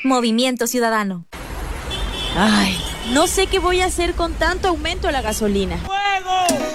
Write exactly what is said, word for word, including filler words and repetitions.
Movimiento Ciudadano. Ay, no sé qué voy a hacer con tanto aumento a la gasolina. ¡Fuego!